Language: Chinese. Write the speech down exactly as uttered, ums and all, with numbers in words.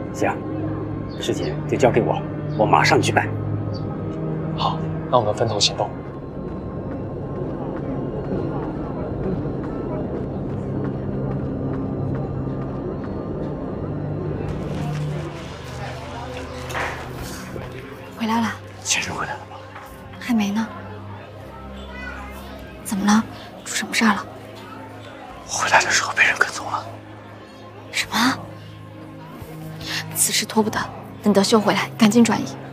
行，事情就交给我，我马上去办。 好，那我们分头行动。 回来了。 先生回来了吗？ 还没呢。怎么了？出什么事儿了？ 回来的时候被人跟踪了。 什么？此事拖不得，等德秀回来，赶紧转移。